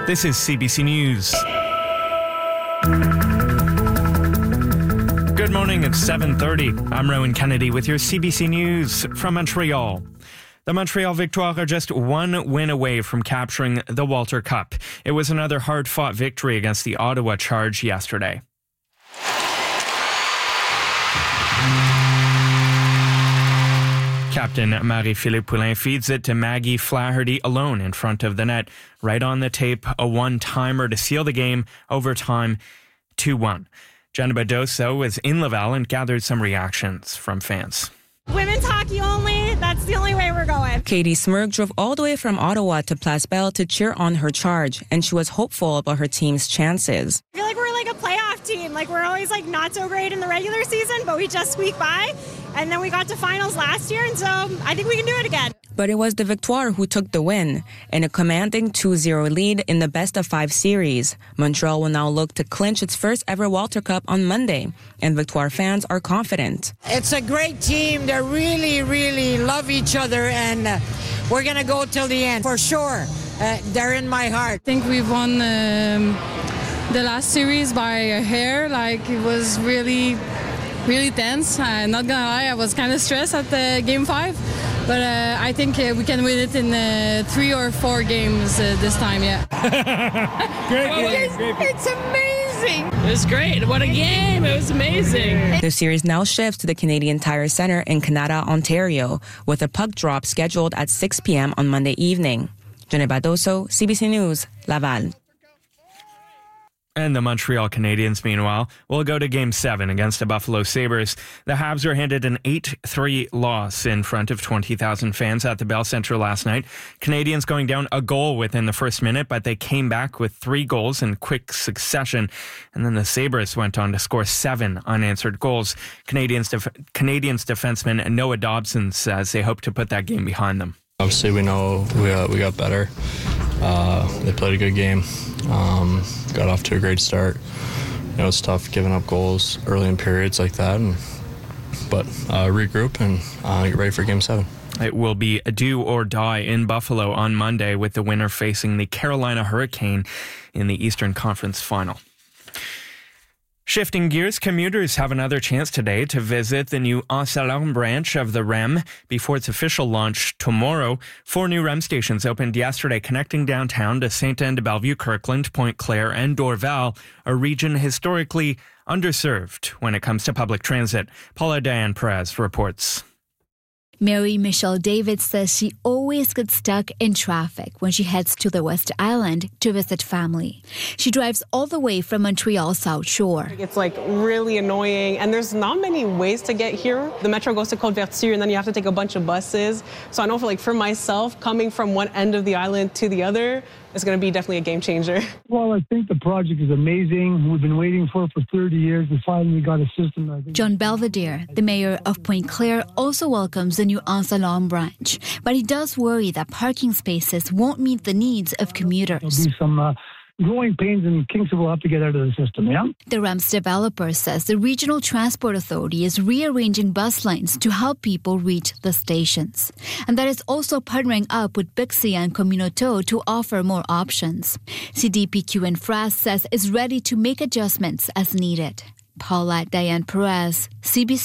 This is CBC News. Good morning, it's 7:30. I'm Rowan Kennedy with your CBC News from Montreal. The Montreal Victoire are just one win away from capturing the Walter Cup. It was another hard-fought victory against the Ottawa Charge yesterday. Captain Marie-Philippe Poulin feeds it to Maggie Flaherty alone in front of the net. Right on the tape, a one-timer to seal the game, overtime 2-1. Jenna Badoso was in Laval and gathered some reactions from fans. Women's hockey only, that's the only way we're going. Katie Smirk drove all the way from Ottawa to Place Belle to cheer on her Charge, and she was hopeful about her team's chances. I feel like we're like a playoff team. Like we're always like not so great in the regular season, but we just squeak by. And then we got to finals last year, and so I think we can do it again. But it was the Victoire who took the win. In a commanding 2-0 lead in the best-of-5 series, Montreal will now look to clinch its first ever Walter Cup on Monday, and Victoire fans are confident. It's a great team. They really, really love each other, and we're going to go till the end, for sure. They're in my heart. I think we've won the last series by a hair. Like, it was really tense. I'm not gonna lie, I was kind of stressed at the game 5, but I think we can win it in 3 or 4 games this time. Yeah. Great. It's amazing. It was great. What a game. It was amazing. The series now shifts to the Canadian Tire Centre in Canada, Ontario, with a puck drop scheduled at 6 p.m. on Monday evening. Jenna Badoso, CBC News, Laval. And the Montreal Canadiens, meanwhile, will go to Game 7 against the Buffalo Sabres. The Habs were handed an 8-3 loss in front of 20,000 fans at the Bell Centre last night. Canadiens going down a goal within the first minute, but they came back with 3 goals in quick succession. And then the Sabres went on to score 7 unanswered goals. Canadiens defenseman Noah Dobson says they hope to put that game behind them. Obviously, we know we got better. They played a good game. Got off to a great start. You know, it's tough giving up goals early in periods like that, but regroup and get ready for Game 7. It will be a do or die in Buffalo on Monday, with the winner facing the Carolina Hurricane in the Eastern Conference Final. Shifting gears, commuters have another chance today to visit the new Anse-à-Lorme branch of the REM before its official launch tomorrow. 4 new REM stations opened yesterday, connecting downtown to Sainte-Anne-de-Bellevue, Kirkland, Pointe-Claire, and Dorval, a region historically underserved when it comes to public transit. Paula Diane Perez reports. Mary Michelle David says she always gets stuck in traffic when she heads to the West Island to visit family. She drives all the way from Montreal's South Shore. It's like really annoying, and there's not many ways to get here. The metro goes to Côte-Vertu, and then you have to take a bunch of buses. So I know for myself, coming from one end of the island to the other is going to be definitely a game changer. Well, I think the project is amazing. We've been waiting for it for 30 years. We finally got a system. John Belvedere, the mayor of Pointe-Claire, also welcomes the new Anse-à-Lorme branch, but he does worry that parking spaces won't meet the needs of commuters. There'll be some growing pains and kinks that we'll have to get out of the system, yeah? The REM's developer says the Regional Transport Authority is rearranging bus lines to help people reach the stations, and that is also partnering up with Bixi and Communauto to offer more options. CDPQ Infra says it's ready to make adjustments as needed. Paula Diane Perez, CBC